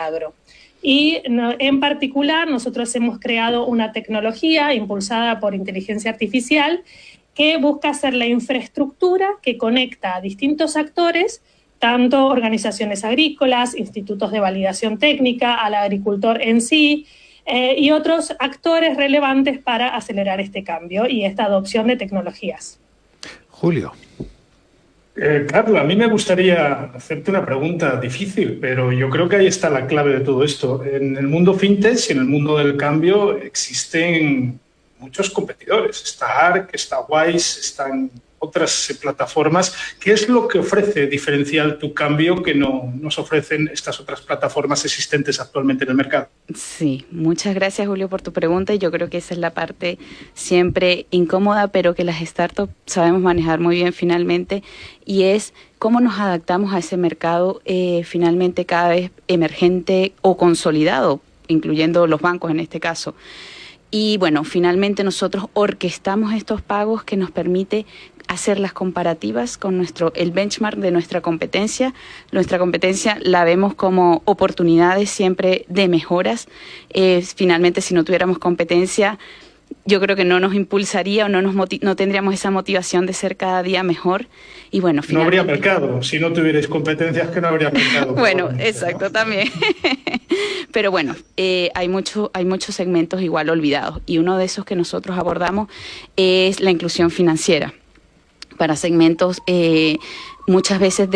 agro. Y en particular nosotros hemos creado una tecnología impulsada por inteligencia artificial que busca hacer la infraestructura que conecta a distintos actores, tanto organizaciones agrícolas, institutos de validación técnica, al agricultor en sí, y otros actores relevantes para acelerar este cambio y esta adopción de tecnologías. Julio. Carla, a mí me gustaría hacerte una pregunta difícil, pero yo creo que ahí está la clave de todo esto. En el mundo fintech y en el mundo del cambio existen muchos competidores. Está Arc, está Wise, están otras plataformas. ¿Qué es lo que ofrece diferencial tu cambio que no nos ofrecen estas otras plataformas existentes actualmente en el mercado? Sí, muchas gracias, Julio, por tu pregunta. Yo creo que esa es la parte siempre incómoda, pero que las startups sabemos manejar muy bien finalmente, y es cómo nos adaptamos a ese mercado finalmente cada vez emergente o consolidado, incluyendo los bancos en este caso. Y bueno, finalmente nosotros orquestamos estos pagos que nos permite hacer las comparativas con el benchmark de nuestra competencia. Nuestra competencia la vemos como oportunidades siempre de mejoras. Finalmente, si no tuviéramos competencia, yo creo que no nos impulsaría o no tendríamos esa motivación de ser cada día mejor. Y bueno, no habría mercado. Si no tuvierais competencias, que no habría mercado. Bueno, exacto, ¿no? También. Pero bueno, hay muchos segmentos igual olvidados, y uno de esos que nosotros abordamos es la inclusión financiera para segmentos muchas veces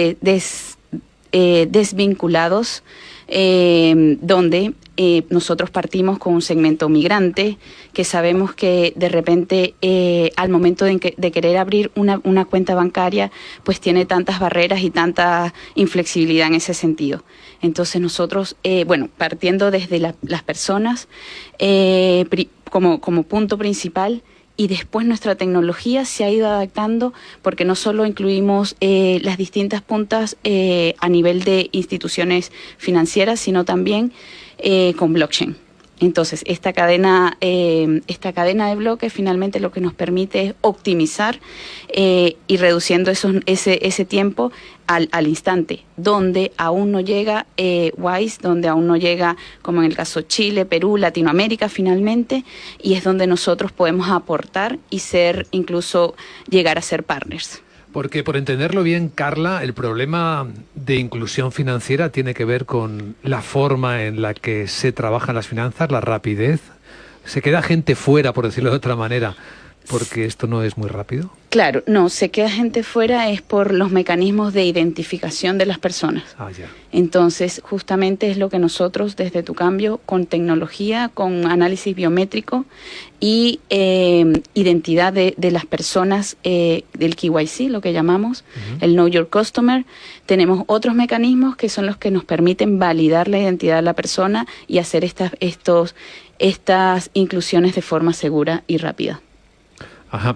desvinculados, donde nosotros partimos con un segmento migrante, que sabemos que de repente al momento de querer abrir una cuenta bancaria, pues tiene tantas barreras y tanta inflexibilidad en ese sentido. Entonces nosotros, partiendo desde las personas como punto principal, y después nuestra tecnología se ha ido adaptando, porque no solo incluimos las distintas puntas a nivel de instituciones financieras, sino también con blockchain. Entonces, esta cadena de bloques finalmente lo que nos permite es optimizar y reduciendo ese tiempo al instante, donde aún no llega Wise, donde aún no llega, como en el caso Chile, Perú, Latinoamérica finalmente, y es donde nosotros podemos aportar y llegar a ser partners. Porque, por entenderlo bien, Carla, el problema de inclusión financiera tiene que ver con la forma en la que se trabajan las finanzas, la rapidez. ¿Se queda gente fuera, por decirlo de otra manera, porque esto no es muy rápido? Claro, no, se queda gente fuera es por los mecanismos de identificación de las personas. Ya. Entonces, justamente es lo que nosotros, desde Tu Cambio, con tecnología, con análisis biométrico y identidad de las personas, del KYC, lo que llamamos, el Know Your Customer, tenemos otros mecanismos que son los que nos permiten validar la identidad de la persona y hacer estas inclusiones de forma segura y rápida. Ajá.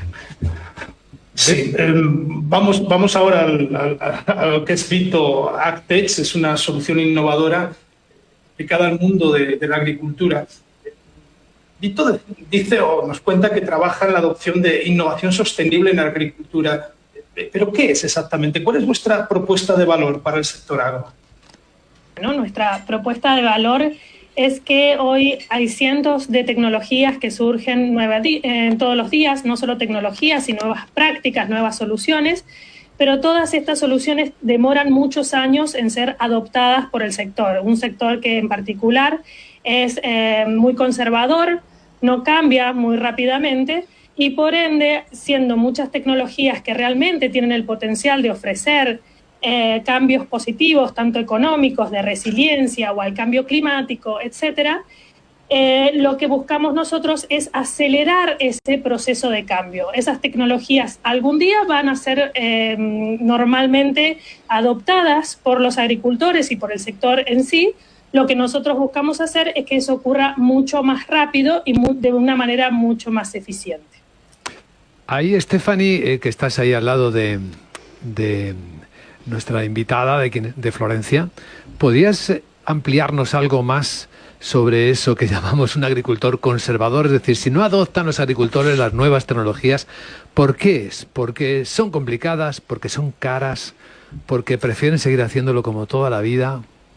Sí, vamos ahora a lo que es Vito AgTech. Es una solución innovadora aplicada al mundo de la agricultura. Vito dice o nos cuenta que trabaja en la adopción de innovación sostenible en la agricultura. ¿Pero qué es exactamente? ¿Cuál es vuestra propuesta de valor para el sector agro? Bueno, nuestra propuesta de valor es que hoy hay cientos de tecnologías que surgen todos los días, no solo tecnologías, sino nuevas prácticas, nuevas soluciones, pero todas estas soluciones demoran muchos años en ser adoptadas por el sector. Un sector que en particular es muy conservador, no cambia muy rápidamente y por ende, siendo muchas tecnologías que realmente tienen el potencial de ofrecer cambios positivos, tanto económicos, de resiliencia o al cambio climático, etcétera, lo que buscamos nosotros es acelerar ese proceso de cambio. Esas tecnologías algún día van a ser normalmente adoptadas por los agricultores y por el sector en sí. Lo que nosotros buscamos hacer es que eso ocurra mucho más rápido y de una manera mucho más eficiente. Ahí, Stephanie, que estás ahí al lado de nuestra invitada de Florencia, ¿podrías ampliarnos algo más sobre eso que llamamos un agricultor conservador? Es decir, si no adoptan los agricultores las nuevas tecnologías, ¿por qué es? ¿Porque son complicadas? ¿Porque son caras? ¿Porque prefieren seguir haciéndolo como toda la vida?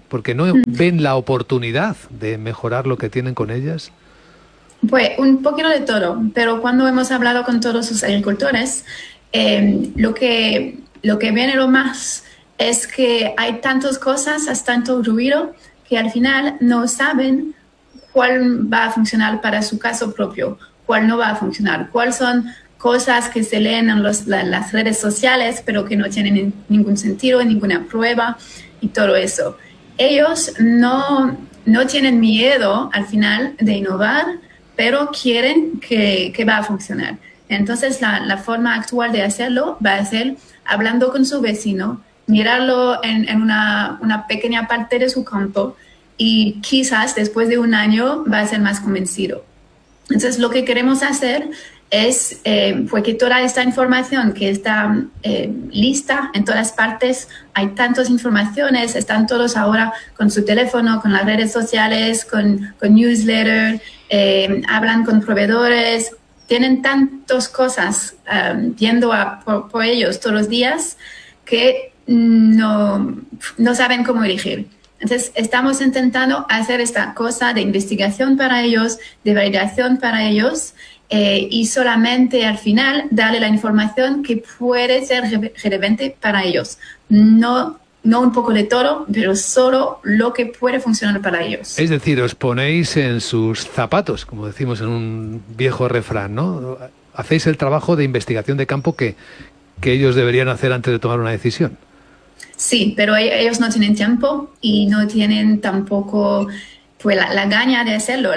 ¿Porque no ven la oportunidad de mejorar lo que tienen con ellas? Pues un poquito de todo, pero cuando hemos hablado con todos los agricultores, lo que viene lo más es que hay tantas cosas, hay tanto ruido, que al final no saben cuál va a funcionar para su caso propio, cuál no va a funcionar, cuáles son cosas que se leen en las redes sociales, pero que no tienen ningún sentido, ninguna prueba y todo eso. Ellos no tienen miedo al final de innovar, pero quieren que va a funcionar. Entonces, la forma actual de hacerlo va a ser hablando con su vecino, mirarlo en una pequeña parte de su campo y quizás después de un año va a ser más convencido. Entonces, lo que queremos hacer es pues que toda esta información que está lista en todas partes, hay tantas informaciones, están todos ahora con su teléfono, con las redes sociales, con newsletter, hablan con proveedores, tienen tantas cosas viendo por ellos todos los días que no saben cómo elegir. Entonces, estamos intentando hacer esta cosa de investigación para ellos, de validación para ellos, y solamente al final darle la información que puede ser relevante para ellos. No un poco de todo, pero solo lo que puede funcionar para ellos. Es decir, os ponéis en sus zapatos, como decimos en un viejo refrán, ¿no? Hacéis el trabajo de investigación de campo que ellos deberían hacer antes de tomar una decisión. Sí, pero ellos no tienen tiempo y no tienen tampoco pues, la gaña de hacerlo.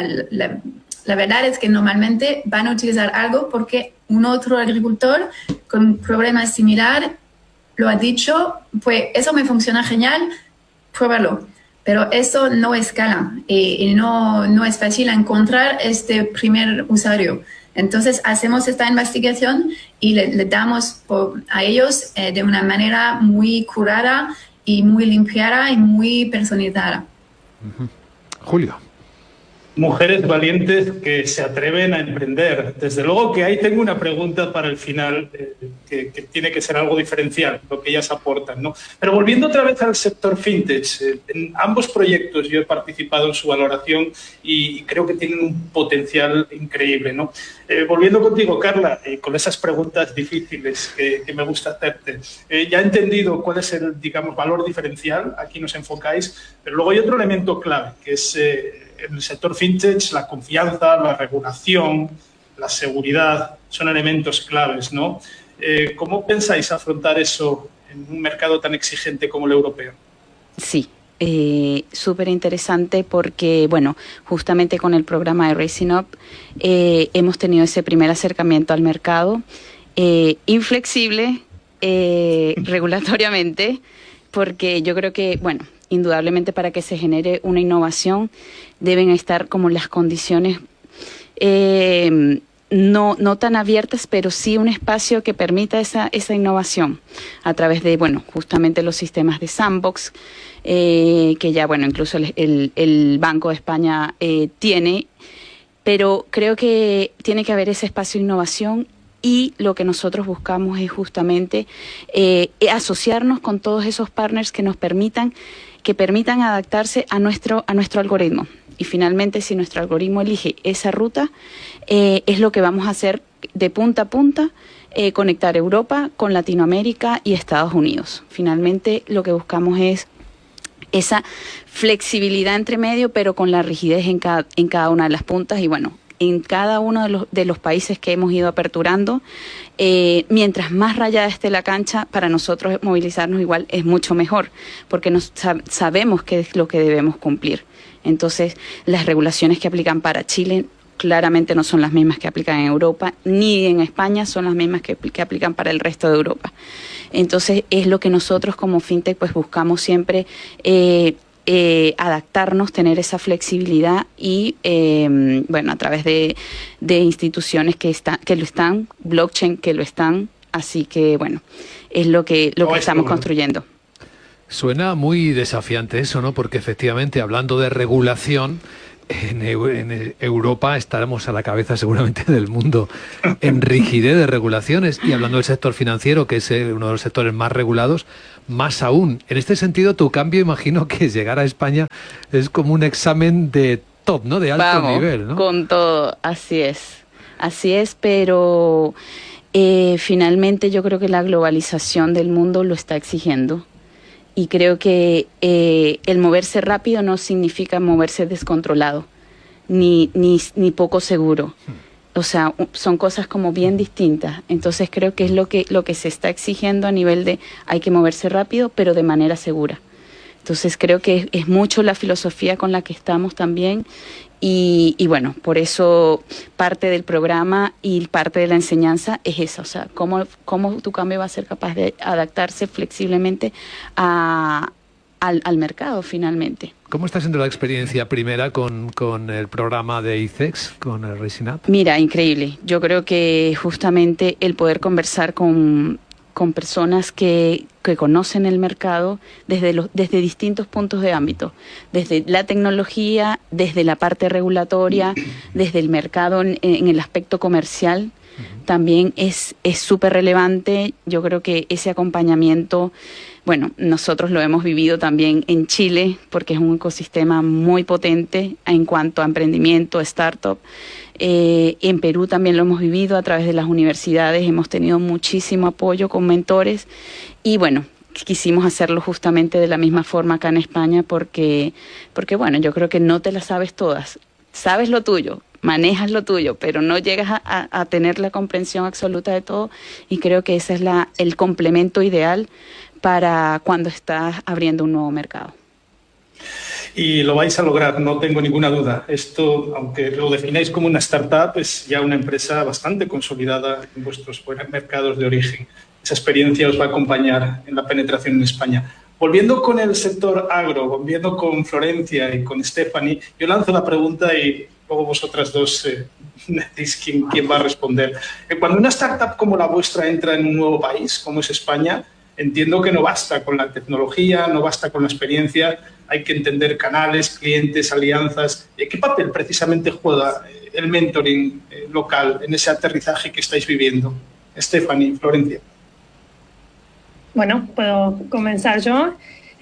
La verdad es que normalmente van a utilizar algo porque un otro agricultor con un problema similar lo ha dicho, pues eso me funciona genial, pruébalo. Pero eso no escala y no es fácil encontrar este primer usuario. Entonces hacemos esta investigación y le damos a ellos de una manera muy curada y muy limpiada y muy personalizada. Julio. Mujeres valientes que se atreven a emprender. Desde luego que ahí tengo una pregunta para el final que tiene que ser algo diferencial, lo que ellas aportan, ¿no? Pero volviendo otra vez al sector fintech, en ambos proyectos yo he participado en su valoración y creo que tienen un potencial increíble, ¿no? Volviendo contigo, Carla, con esas preguntas difíciles que me gusta hacerte, ya he entendido cuál es el, digamos, valor diferencial, aquí nos enfocáis, pero luego hay otro elemento clave, que es en el sector fintech, la confianza, la regulación, la seguridad, son elementos claves, ¿no? ¿Cómo pensáis afrontar eso en un mercado tan exigente como el europeo? Sí, súper interesante porque, bueno, justamente con el programa de Rising Up hemos tenido ese primer acercamiento al mercado, inflexible regulatoriamente, porque yo creo que, bueno, indudablemente para que se genere una innovación deben estar como las condiciones no tan abiertas, pero sí un espacio que permita esa innovación a través de, bueno, justamente los sistemas de sandbox, que ya, bueno, incluso el Banco de España tiene, pero creo que tiene que haber ese espacio de innovación. Y lo que nosotros buscamos es justamente asociarnos con todos esos partners que nos permitan adaptarse a nuestro algoritmo. Y finalmente, si nuestro algoritmo elige esa ruta, es lo que vamos a hacer de punta a punta, conectar Europa con Latinoamérica y Estados Unidos. Finalmente, lo que buscamos es esa flexibilidad entre medio, pero con la rigidez en cada una de las puntas. Y bueno, en cada uno de los países que hemos ido aperturando, mientras más rayada esté la cancha, para nosotros movilizarnos igual es mucho mejor, porque sabemos qué es lo que debemos cumplir. Entonces, las regulaciones que aplican para Chile claramente no son las mismas que aplican en Europa, ni en España son las mismas que aplican para el resto de Europa. Entonces, es lo que nosotros como FinTech pues buscamos siempre, adaptarnos, tener esa flexibilidad y, bueno, a través de instituciones que lo están, blockchain que lo están, así que, bueno, es lo que estamos construyendo. Suena muy desafiante eso, ¿no? Porque efectivamente, hablando de regulación, en Europa estaremos a la cabeza seguramente del mundo en rigidez de regulaciones, y hablando del sector financiero, que es uno de los sectores más regulados, más aún. En este sentido, tu cambio, imagino que llegar a España es como un examen de top, ¿no? De alto nivel, ¿no? Con todo, así es, pero finalmente yo creo que la globalización del mundo lo está exigiendo. Y creo que el moverse rápido no significa moverse descontrolado, ni poco seguro. O sea, son cosas como bien distintas. Entonces creo que es lo que se está exigiendo a nivel de hay que moverse rápido, pero de manera segura. Entonces creo que es mucho la filosofía con la que estamos también. Y bueno, por eso parte del programa y parte de la enseñanza es esa, o sea, cómo tu cambio va a ser capaz de adaptarse flexiblemente al mercado finalmente. ¿Cómo está siendo la experiencia primera con el programa de ICEX, con el Rising Up? Mira, increíble. Yo creo que justamente el poder conversar con personas que conocen el mercado desde distintos puntos de ámbito, desde la tecnología, desde la parte regulatoria, desde el mercado en el aspecto comercial, también es súper relevante. Yo creo que ese acompañamiento, bueno, nosotros lo hemos vivido también en Chile, porque es un ecosistema muy potente en cuanto a emprendimiento, startup. En Perú también lo hemos vivido a través de las universidades, hemos tenido muchísimo apoyo con mentores y bueno, quisimos hacerlo justamente de la misma forma acá en España porque bueno, yo creo que no te las sabes todas, sabes lo tuyo, manejas lo tuyo, pero no llegas a tener la comprensión absoluta de todo y creo que ese es el complemento ideal para cuando estás abriendo un nuevo mercado. Y lo vais a lograr, no tengo ninguna duda. Esto, aunque lo defináis como una startup, es ya una empresa bastante consolidada en vuestros mercados de origen. Esa experiencia os va a acompañar en la penetración en España. Volviendo con el sector agro, volviendo con Florencia y con Stephanie, yo lanzo la pregunta y luego vosotras dos decís quién va a responder. Cuando una startup como la vuestra entra en un nuevo país, como es España, entiendo que no basta con la tecnología, no basta con la experiencia, hay que entender canales, clientes, alianzas. ¿Qué papel precisamente juega el mentoring local en ese aterrizaje que estáis viviendo? Stephanie, Florencia. Bueno, puedo comenzar yo.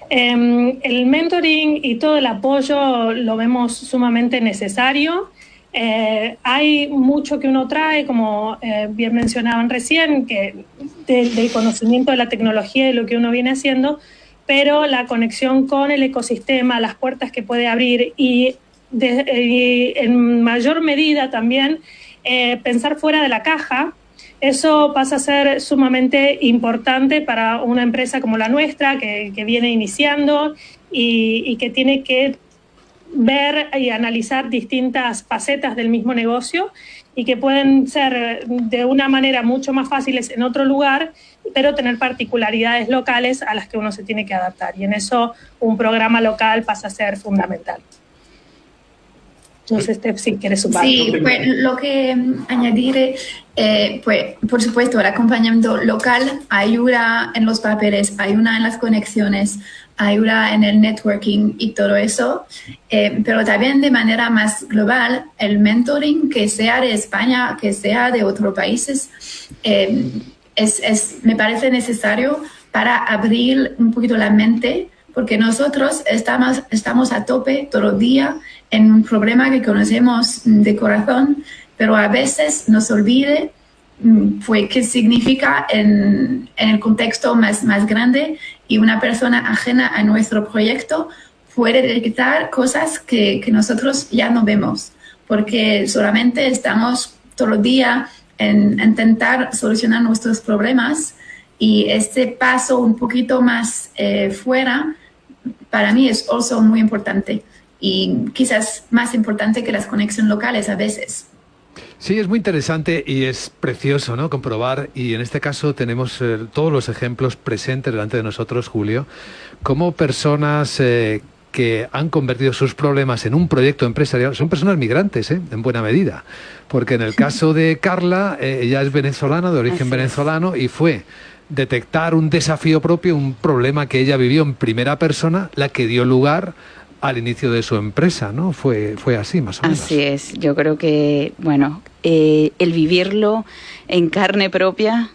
El mentoring y todo el apoyo lo vemos sumamente necesario. Hay mucho que uno trae, como bien mencionaban recién, que del conocimiento de la tecnología y lo que uno viene haciendo, pero la conexión con el ecosistema, las puertas que puede abrir y en mayor medida también pensar fuera de la caja. Eso pasa a ser sumamente importante para una empresa como la nuestra, que viene iniciando y que tiene que ver y analizar distintas facetas del mismo negocio y que pueden ser de una manera mucho más fáciles en otro lugar, pero tener particularidades locales a las que uno se tiene que adaptar. Y en eso un programa local pasa a ser fundamental. No sé, Steph, si quieres sumar. Sí, pues lo que añadir, pues por supuesto, el acompañamiento local ayuda en los papeles, ayuda en las conexiones, ayuda en el networking y todo eso, pero también de manera más global, el mentoring, que sea de España, que sea de otros países, me parece necesario para abrir un poquito la mente, porque nosotros estamos a tope todo el día en un problema que conocemos de corazón, pero a veces nos olvide pues, qué significa en el contexto más grande, y una persona ajena a nuestro proyecto puede detectar cosas que nosotros ya no vemos, porque solamente estamos todo el día en intentar solucionar nuestros problemas, y este paso un poquito más fuera, para mí es also muy importante, y quizás más importante que las conexiones locales a veces. Sí, es muy interesante y es precioso, ¿no?, comprobar, y en este caso tenemos todos los ejemplos presentes delante de nosotros, Julio, como personas que han convertido sus problemas en un proyecto empresarial, son personas migrantes, en buena medida, porque en el caso de Carla, ella es venezolana, de origen venezolano, y fue detectar un desafío propio, un problema que ella vivió en primera persona, la que dio lugar al inicio de su empresa, ¿no? Fue así, más o menos. Así es. Yo creo que, bueno, el vivirlo en carne propia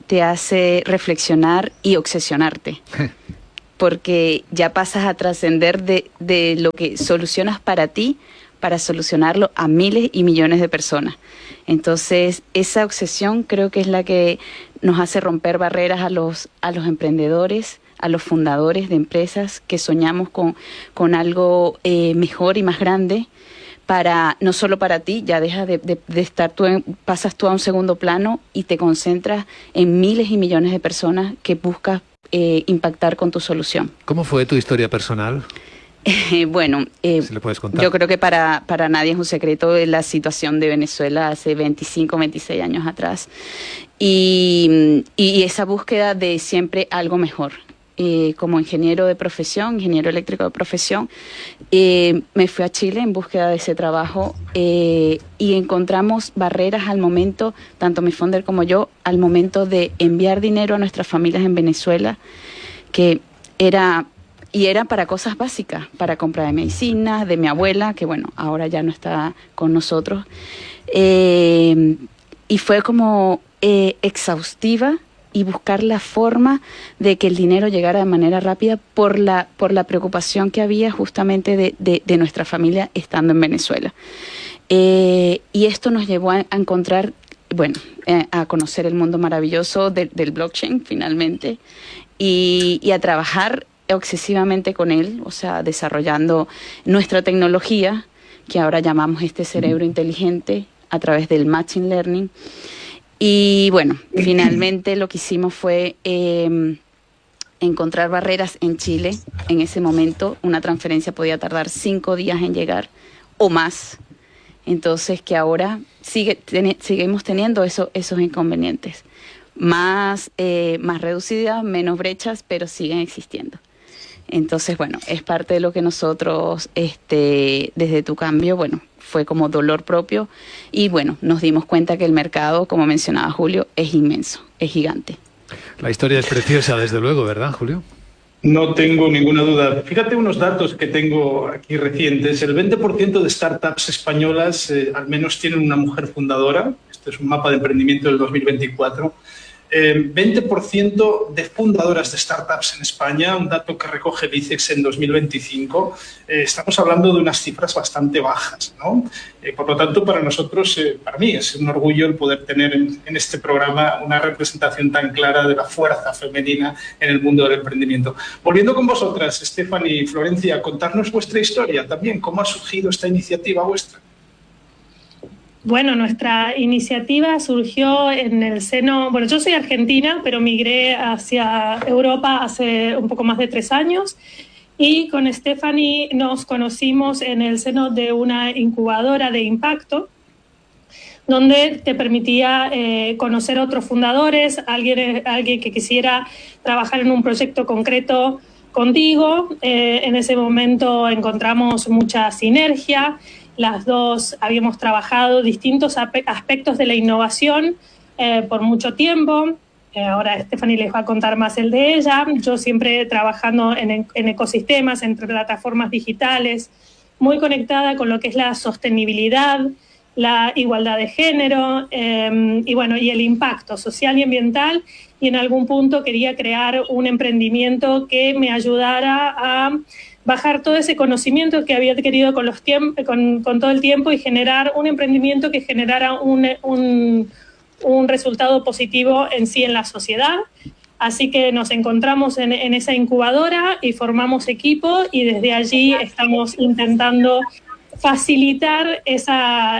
te hace reflexionar y obsesionarte. Porque ya pasas a trascender de lo que solucionas para ti, para solucionarlo a miles y millones de personas. Entonces, esa obsesión creo que es la que nos hace romper barreras a los emprendedores, a los fundadores de empresas que soñamos con algo mejor y más grande, no solo para ti, ya dejas de estar pasas tú a un segundo plano y te concentras en miles y millones de personas que buscas impactar con tu solución. ¿Cómo fue tu historia personal? Bueno, ¿Si le puedes contar? Yo creo que para nadie es un secreto la situación de Venezuela hace 25, 26 años atrás y esa búsqueda de siempre algo mejor. Como ingeniero de profesión, ingeniero eléctrico de profesión, me fui a Chile en búsqueda de ese trabajo y encontramos barreras al momento, tanto mi founder como yo, al momento de enviar dinero a nuestras familias en Venezuela, que era para cosas básicas, para compra de medicinas, de mi abuela, que bueno, ahora ya no está con nosotros. Y fue como exhaustiva y buscar la forma de que el dinero llegara de manera rápida por la preocupación que había justamente de nuestra familia estando en Venezuela. Y esto nos llevó a encontrar, a conocer el mundo maravilloso del blockchain finalmente y a trabajar obsesivamente con él, o sea, desarrollando nuestra tecnología, que ahora llamamos cerebro inteligente, a través del Machine Learning. Y bueno, finalmente lo que hicimos fue encontrar barreras en Chile. En ese momento una transferencia podía tardar 5 días en llegar o más. Entonces que ahora seguimos teniendo esos inconvenientes. Más reducidas, menos brechas, pero siguen existiendo. Entonces, bueno, es parte de lo que nosotros, desde Tu Cambio, fue como dolor propio y nos dimos cuenta que el mercado, como mencionaba Julio, es inmenso, es gigante. La historia es preciosa, desde luego, ¿verdad, Julio? No tengo ninguna duda. Fíjate unos datos que tengo aquí recientes. El 20% de startups españolas al menos tienen una mujer fundadora. Este es un mapa de emprendimiento del 2024. 20% de fundadoras de startups en España, un dato que recoge el ICEX en 2025. Estamos hablando de unas cifras bastante bajas, ¿no? Por lo tanto, para nosotros, para mí, es un orgullo el poder tener en este programa una representación tan clara de la fuerza femenina en el mundo del emprendimiento. Volviendo con vosotras, Stephanie y Florencia, contarnos vuestra historia también, cómo ha surgido esta iniciativa vuestra. Bueno, nuestra iniciativa surgió en el seno... Bueno, yo soy argentina, pero migré hacia Europa hace un poco más de 3 años y con Stephanie nos conocimos en el seno de una incubadora de impacto donde te permitía conocer otros fundadores, alguien que quisiera trabajar en un proyecto concreto contigo. En ese momento encontramos mucha sinergia. Las dos habíamos trabajado distintos aspectos de la innovación por mucho tiempo. Ahora Stephanie les va a contar más el de ella. Yo siempre trabajando en ecosistemas, entre plataformas digitales, muy conectada con lo que es la sostenibilidad, la igualdad de género y el impacto social y ambiental. Y en algún punto quería crear un emprendimiento que me ayudara a bajar todo ese conocimiento que había adquirido con todo el tiempo y generar un emprendimiento que generara un resultado positivo en sí en la sociedad. Así que nos encontramos en esa incubadora y formamos equipo y desde allí estamos intentando facilitar esa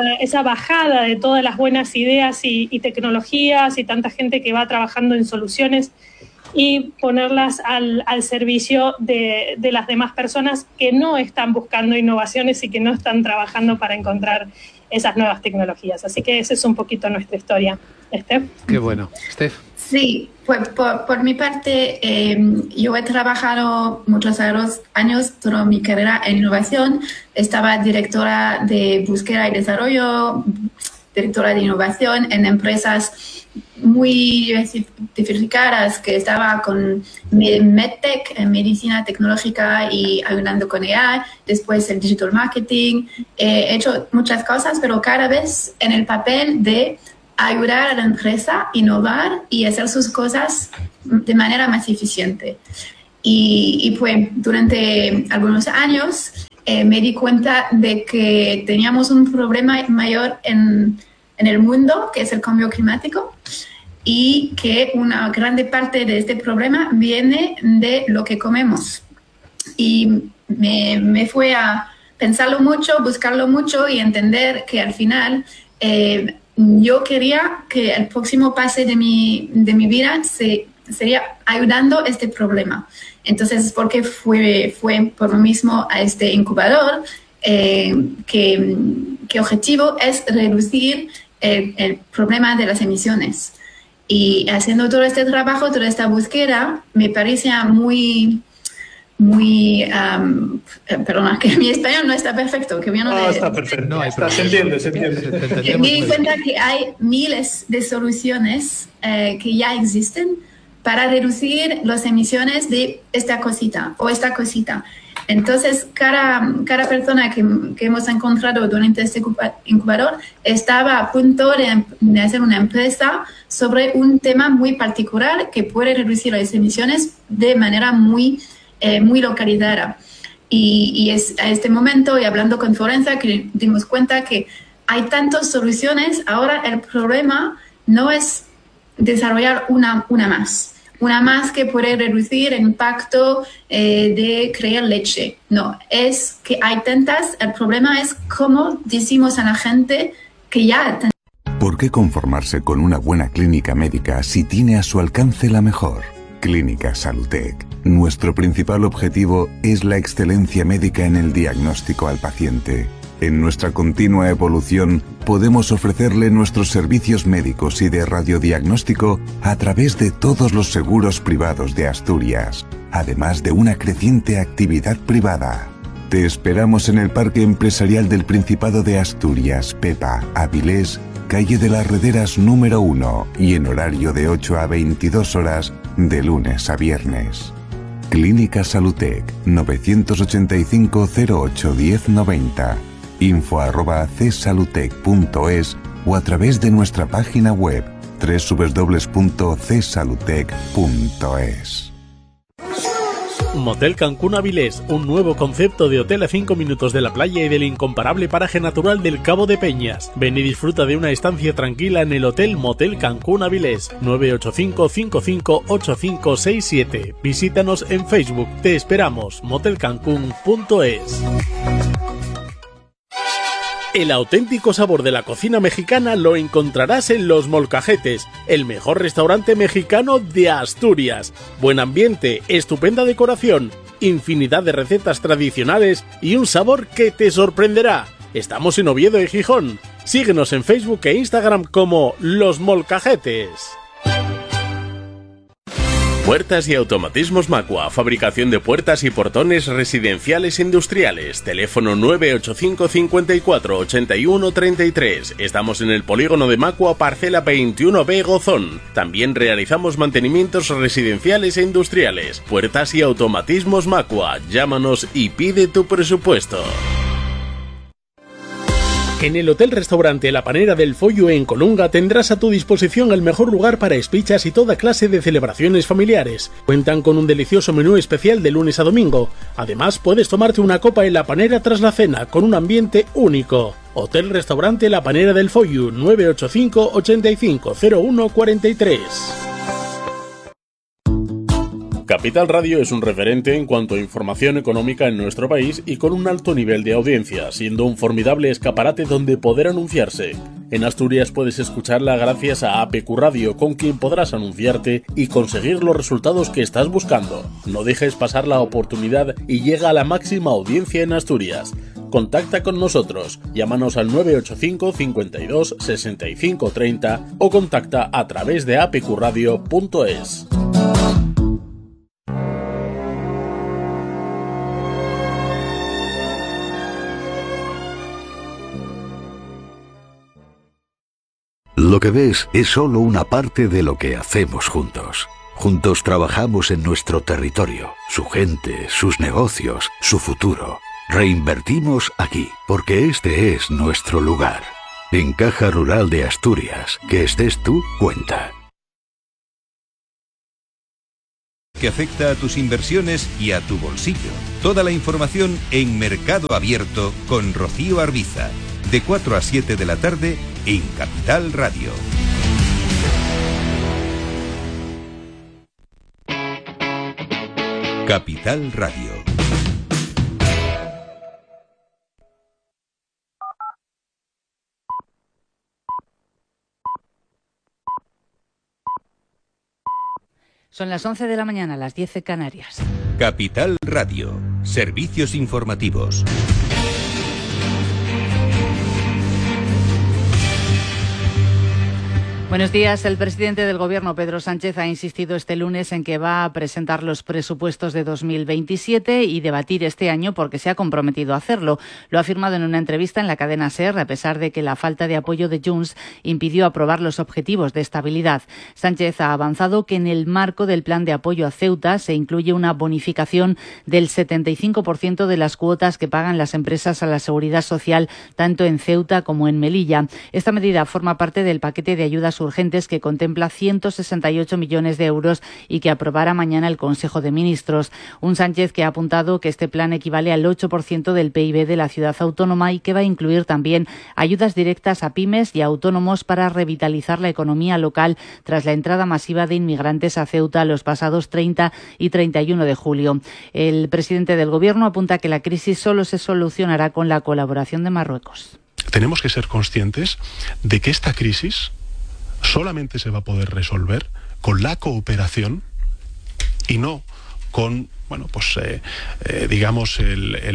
bajada de todas las buenas ideas y tecnologías y tanta gente que va trabajando en soluciones y ponerlas al servicio de las demás personas que no están buscando innovaciones y que no están trabajando para encontrar esas nuevas tecnologías. Así que esa es un poquito nuestra historia. ¿Steph? Qué bueno. Steph. Sí, pues por mi parte, yo he trabajado muchos años toda mi carrera en innovación. Estaba directora de búsqueda y desarrollo, directora de innovación en empresas muy diversificadas que estaba con MedTech, en medicina tecnológica y ayudando con AI, después el digital marketing. He hecho muchas cosas, pero cada vez en el papel de ayudar a la empresa a innovar y hacer sus cosas de manera más eficiente. Y pues durante algunos años me di cuenta de que teníamos un problema mayor en el mundo, que es el cambio climático, y que una grande parte de este problema viene de lo que comemos. Y me fue a pensarlo mucho, buscarlo mucho y entender que al final yo quería que el próximo paso de mi vida sería ayudando a este problema. Entonces, porque fue por lo mismo a este incubador que objetivo es reducir el problema de las emisiones. Y haciendo todo este trabajo, toda esta búsqueda, me parecía muy perdona, que mi español no está perfecto. Que está perfecto. No, se entiende. Me di cuenta que hay miles de soluciones que ya existen para reducir las emisiones de esta cosita o esta cosita. Entonces, cada persona que hemos encontrado durante este incubador estaba a punto de hacer una empresa sobre un tema muy particular que puede reducir las emisiones de manera muy localizada. Y es a este momento, y hablando con Forenza, que dimos cuenta que hay tantas soluciones. Ahora el problema no es desarrollar una más que puede reducir el impacto de crear leche. No, es que hay tantas. El problema es cómo decimos a la gente que ya... ¿Por qué conformarse con una buena clínica médica si tiene a su alcance la mejor? Clínica Salutec. Nuestro principal objetivo es la excelencia médica en el diagnóstico al paciente. En nuestra continua evolución, podemos ofrecerle nuestros servicios médicos y de radiodiagnóstico a través de todos los seguros privados de Asturias, además de una creciente actividad privada. Te esperamos en el Parque Empresarial del Principado de Asturias, Pepa, Avilés, calle de las Rederas número 1 y en horario de 8 a 22 horas de lunes a viernes. Clínica Salutec, 985 08 1090. info@csalutec.es o a través de nuestra página web www.csalutec.es. Motel Cancún Avilés, un nuevo concepto de hotel a 5 minutos de la playa y del incomparable paraje natural del Cabo de Peñas. Ven y disfruta de una estancia tranquila en el Hotel Motel Cancún Avilés, 985-55-8567. Visítanos en Facebook. Te esperamos. motelcancún.es. El auténtico sabor de la cocina mexicana lo encontrarás en Los Molcajetes, el mejor restaurante mexicano de Asturias. Buen ambiente, estupenda decoración, infinidad de recetas tradicionales y un sabor que te sorprenderá. Estamos en Oviedo y Gijón. Síguenos en Facebook e Instagram como Los Molcajetes. Puertas y automatismos Macua, fabricación de puertas y portones residenciales e industriales. Teléfono 985 54 81 33. Estamos en el polígono de Macua, parcela 21B Gozón. También realizamos mantenimientos residenciales e industriales. Puertas y automatismos Macua. Llámanos y pide tu presupuesto. En el Hotel Restaurante La Panera del Follo en Colunga tendrás a tu disposición el mejor lugar para espichas y toda clase de celebraciones familiares. Cuentan con un delicioso menú especial de lunes a domingo. Además, puedes tomarte una copa en la panera tras la cena, con un ambiente único. Hotel Restaurante La Panera del Follo, 985 85 01 43. Capital Radio es un referente en cuanto a información económica en nuestro país y con un alto nivel de audiencia, siendo un formidable escaparate donde poder anunciarse. En Asturias puedes escucharla gracias a APQ Radio, con quien podrás anunciarte y conseguir los resultados que estás buscando. No dejes pasar la oportunidad y llega a la máxima audiencia en Asturias. Contacta con nosotros, llámanos al 985 52 65 30 o contacta a través de apqradio.es. Lo que ves es solo una parte de lo que hacemos juntos. Juntos trabajamos en nuestro territorio, su gente, sus negocios, su futuro. Reinvertimos aquí, porque este es nuestro lugar. En Caja Rural de Asturias, que estés tú, cuenta. Que afecta a tus inversiones y a tu bolsillo. Toda la información en Mercado Abierto con Rocío Arbiza, de 4 a 7 de la tarde en Capital Radio. Capital Radio. Son las 11 de la mañana, las 10 de Canarias. Capital Radio. Servicios informativos. Buenos días. El presidente del Gobierno, Pedro Sánchez, ha insistido este lunes en que va a presentar los presupuestos de 2027 y debatir este año porque se ha comprometido a hacerlo. Lo ha afirmado en una entrevista en la cadena SER, a pesar de que la falta de apoyo de Junts impidió aprobar los objetivos de estabilidad. Sánchez ha avanzado que en el marco del plan de apoyo a Ceuta se incluye una bonificación del 75% de las cuotas que pagan las empresas a la seguridad social, tanto en Ceuta como en Melilla. Esta medida forma parte del paquete de ayudas urgentes que contempla 168 millones de euros y que aprobará mañana el Consejo de Ministros. Un Sánchez que ha apuntado que este plan equivale al 8% del PIB de la ciudad autónoma y que va a incluir también ayudas directas a pymes y a autónomos para revitalizar la economía local tras la entrada masiva de inmigrantes a Ceuta los pasados 30 y 31 de julio. El presidente del Gobierno apunta que la crisis solo se solucionará con la colaboración de Marruecos. Tenemos que ser conscientes de que esta crisis solamente se va a poder resolver con la cooperación y no con, digamos,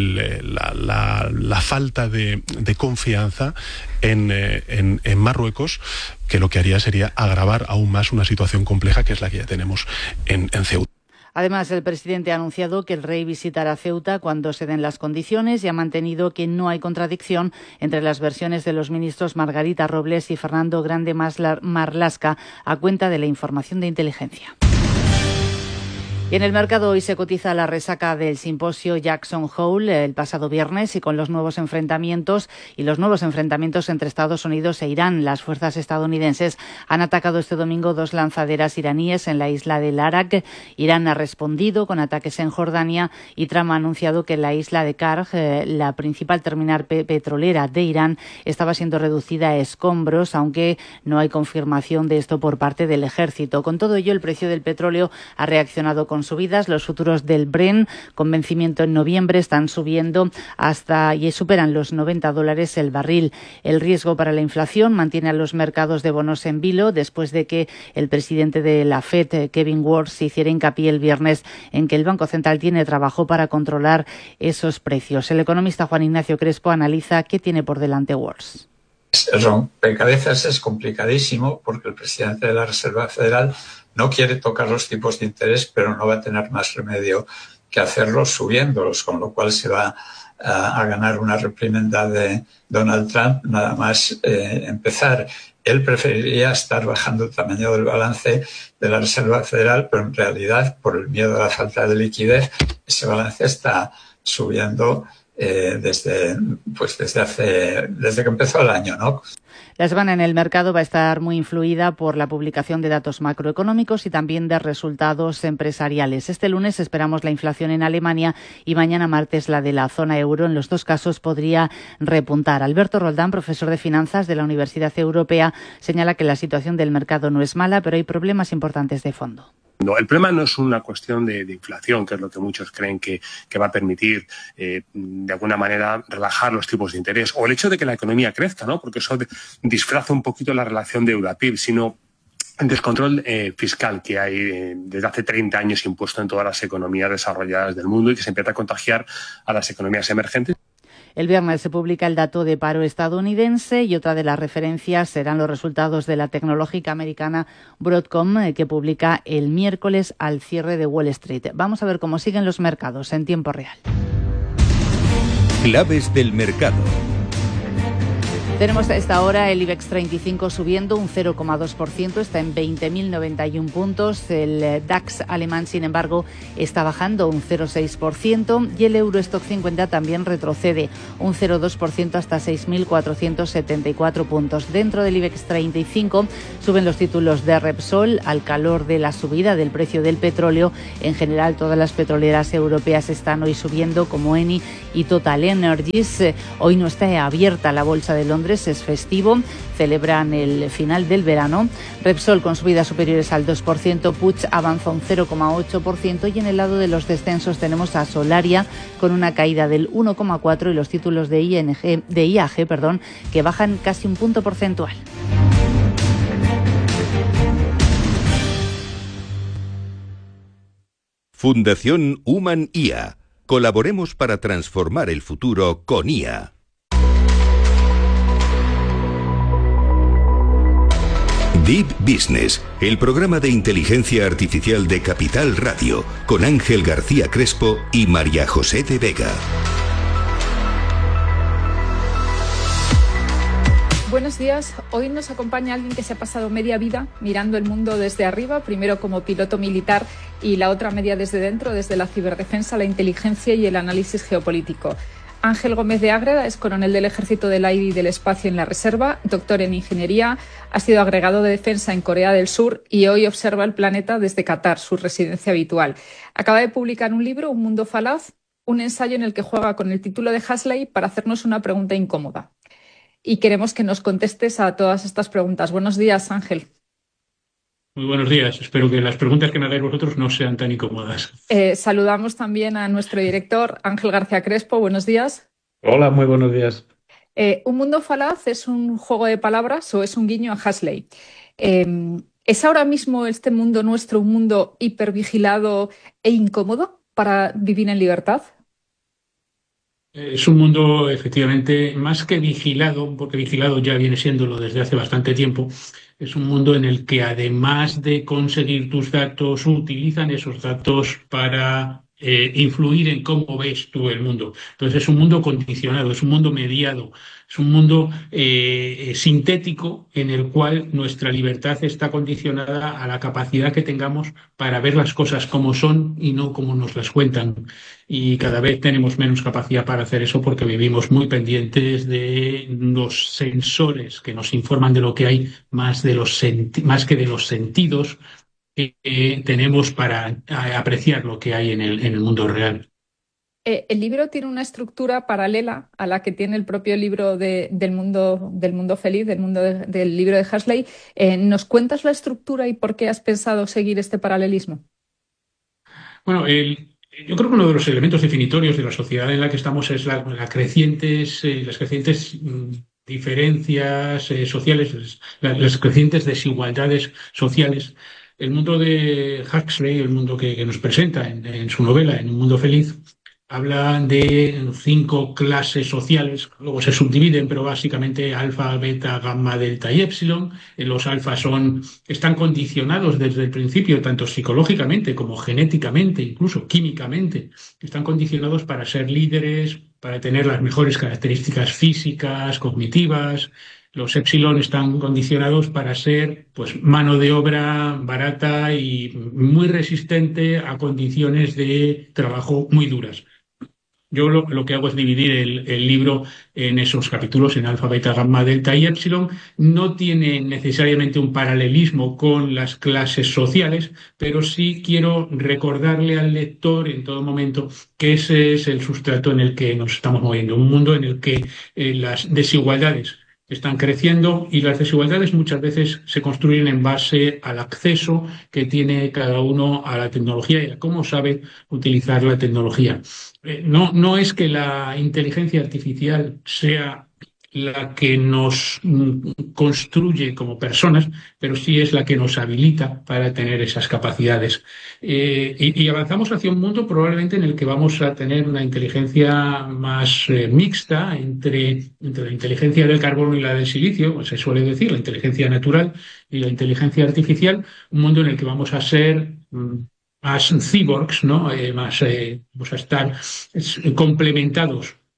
la falta de confianza en Marruecos, que lo que haría sería agravar aún más una situación compleja que es la que ya tenemos en Ceuta. Además, el presidente ha anunciado que el rey visitará Ceuta cuando se den las condiciones y ha mantenido que no hay contradicción entre las versiones de los ministros Margarita Robles y Fernando Grande Marlaska a cuenta de la información de inteligencia. Y en el mercado hoy se cotiza la resaca del simposio Jackson Hole el pasado viernes y con los nuevos enfrentamientos entre Estados Unidos e Irán. Las fuerzas estadounidenses han atacado este domingo 2 lanzaderas iraníes en la isla de Larak. Irán ha respondido con ataques en Jordania y Trump ha anunciado que la isla de Karg, la principal terminal petrolera de Irán, estaba siendo reducida a escombros, aunque no hay confirmación de esto por parte del ejército. Con todo ello, el precio del petróleo ha reaccionado con subidas. Los futuros del Brent, con vencimiento en noviembre, están subiendo y superan los $90 el barril. El riesgo para la inflación mantiene a los mercados de bonos en vilo después de que el presidente de la FED, Kevin Warsh, hiciera hincapié el viernes en que el Banco Central tiene trabajo para controlar esos precios. El economista Juan Ignacio Crespo analiza qué tiene por delante Warsh. El rompecabezas es complicadísimo porque el presidente de la Reserva Federal no quiere tocar los tipos de interés, pero no va a tener más remedio que hacerlo subiéndolos, con lo cual se va a ganar una reprimenda de Donald Trump nada más empezar. Él preferiría estar bajando el tamaño del balance de la Reserva Federal, pero en realidad, por el miedo a la falta de liquidez, ese balance está subiendo desde que empezó el año, ¿no? La semana en el mercado va a estar muy influida por la publicación de datos macroeconómicos y también de resultados empresariales. Este lunes esperamos la inflación en Alemania y mañana martes la de la zona euro. En los dos casos podría repuntar. Alberto Roldán, profesor de finanzas de la Universidad Europea, señala que la situación del mercado no es mala, pero hay problemas importantes de fondo. No, el problema no es una cuestión de inflación, que es lo que muchos creen que va a permitir, de alguna manera, relajar los tipos de interés, o el hecho de que la economía crezca, ¿no? Porque eso disfraza un poquito la relación deuda-PIB, sino el descontrol fiscal que hay desde hace 30 años impuesto en todas las economías desarrolladas del mundo y que se empieza a contagiar a las economías emergentes. El viernes se publica el dato de paro estadounidense y otra de las referencias serán los resultados de la tecnológica americana Broadcom, que publica el miércoles al cierre de Wall Street. Vamos a ver cómo siguen los mercados en tiempo real. Claves del mercado. Tenemos a esta hora el IBEX 35 subiendo un 0,2%, está en 20.091 puntos. El DAX alemán, sin embargo, está bajando un 0,6% y el Eurostock 50 también retrocede un 0,2% hasta 6.474 puntos. Dentro del IBEX 35 suben los títulos de Repsol al calor de la subida del precio del petróleo. En general, todas las petroleras europeas están hoy subiendo, como Eni y Total Energies. Hoy no está abierta la bolsa de Londres, es festivo, celebran el final del verano. Repsol con subidas superiores al 2%, Puig avanza un 0,8% y en el lado de los descensos tenemos a Solaria con una caída del 1,4% y los títulos de IAG, que bajan casi un punto porcentual. Fundación Human IA. Colaboremos para transformar el futuro con IA. Deep Business, el programa de inteligencia artificial de Capital Radio, con Ángel García Crespo y María José de Vega. Buenos días. Hoy nos acompaña alguien que se ha pasado media vida mirando el mundo desde arriba, primero como piloto militar y la otra media desde dentro, desde la ciberdefensa, la inteligencia y el análisis geopolítico. Ángel Gómez de Ágreda es coronel del Ejército del Aire y del Espacio en la Reserva, doctor en Ingeniería, ha sido agregado de defensa en Corea del Sur y hoy observa el planeta desde Qatar, su residencia habitual. Acaba de publicar un libro, Un mundo falaz, un ensayo en el que juega con el título de Huxley para hacernos una pregunta incómoda. Y queremos que nos contestes a todas estas preguntas. Buenos días, Ángel. Muy buenos días. Espero que las preguntas que me hagáis vosotros no sean tan incómodas. Saludamos también a nuestro director, Ángel García Crespo. Buenos días. Hola, muy buenos días. Un mundo falaz es un juego de palabras o es un guiño a Huxley. ¿Es ahora mismo este mundo nuestro un mundo hipervigilado e incómodo para vivir en libertad? Es un mundo, efectivamente, más que vigilado, porque vigilado ya viene siéndolo desde hace bastante tiempo. Es un mundo en el que, además de conseguir tus datos, utilizan esos datos para influir en cómo ves tú el mundo. Entonces es un mundo condicionado, es un mundo mediado, es un mundo sintético en el cual nuestra libertad está condicionada a la capacidad que tengamos para ver las cosas como son y no como nos las cuentan. Y cada vez tenemos menos capacidad para hacer eso porque vivimos muy pendientes de los sensores que nos informan de lo que hay, más que de los sentidos que tenemos para apreciar lo que hay en el mundo real. El libro tiene una estructura paralela a la que tiene el propio libro del mundo feliz, del libro de Huxley. ¿Nos cuentas la estructura y por qué has pensado seguir este paralelismo? Bueno, yo creo que uno de los elementos definitorios de la sociedad en la que estamos es las crecientes diferencias sociales, las crecientes desigualdades sociales. El mundo de Huxley, el mundo que nos presenta en su novela, En un mundo feliz, habla de 5 clases sociales, luego se subdividen, pero básicamente alfa, beta, gamma, delta y epsilon. Los alfas están condicionados desde el principio, tanto psicológicamente como genéticamente, incluso químicamente. Están condicionados para ser líderes, para tener las mejores características físicas, cognitivas. Los epsilon están condicionados para ser mano de obra barata y muy resistente a condiciones de trabajo muy duras. Yo lo que hago es dividir el libro en esos capítulos, en alfa, beta, gamma, delta y epsilon. No tiene necesariamente un paralelismo con las clases sociales, pero sí quiero recordarle al lector en todo momento que ese es el sustrato en el que nos estamos moviendo. Un mundo en el que las desigualdades están creciendo y las desigualdades muchas veces se construyen en base al acceso que tiene cada uno a la tecnología y a cómo sabe utilizar la tecnología. No es que la inteligencia artificial sea la que nos construye como personas, pero sí es la que nos habilita para tener esas capacidades. Y avanzamos hacia un mundo probablemente en el que vamos a tener una inteligencia más mixta entre la inteligencia del carbono y la del silicio, se suele decir, la inteligencia natural y la inteligencia artificial, un mundo en el que vamos a ser más cyborgs, ¿no? Vamos a estar complementados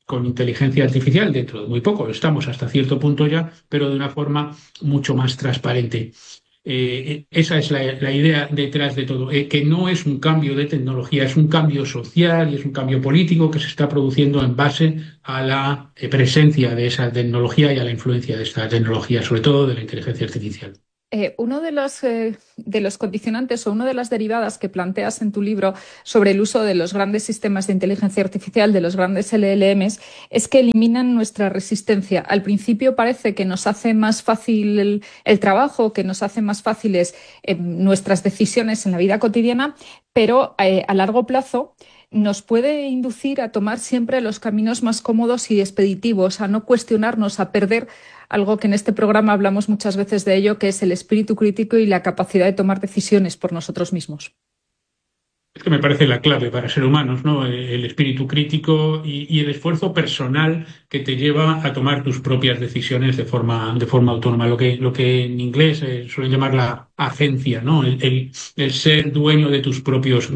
con inteligencia artificial, dentro de muy poco, lo estamos hasta cierto punto ya, pero de una forma mucho más transparente. Esa es la idea detrás de todo, que no es un cambio de tecnología, es un cambio social y es un cambio político que se está produciendo en base a la presencia de esa tecnología y a la influencia de esta tecnología, sobre todo de la inteligencia artificial. Uno de los condicionantes o una de las derivadas que planteas en tu libro sobre el uso de los grandes sistemas de inteligencia artificial, de los grandes LLMs, es que eliminan nuestra resistencia. Al principio parece que nos hace más fácil el trabajo, que nos hace más fáciles nuestras decisiones en la vida cotidiana, pero a largo plazo nos puede inducir a tomar siempre los caminos más cómodos y expeditivos, a no cuestionarnos, a perder algo que en este programa hablamos muchas veces de ello, que es el espíritu crítico y la capacidad de tomar decisiones por nosotros mismos. Es que me parece la clave para ser humanos, ¿no? El espíritu crítico y el esfuerzo personal que te lleva a tomar tus propias decisiones de forma autónoma, lo que en inglés suelen llamar la agencia, ¿no? El ser dueño de tus propias